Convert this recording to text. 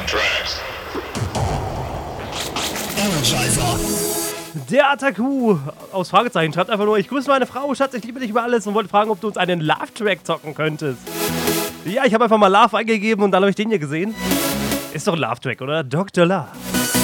Der Ataku aus Fragezeichen schreibt einfach nur: Ich grüße meine Frau, Schatz, ich liebe dich über alles und wollte fragen, ob du uns einen Love-Track zocken könntest. Ja, ich habe einfach mal Love eingegeben und dann habe ich den hier gesehen. Ist doch ein Love-Track, oder? Dr. Love.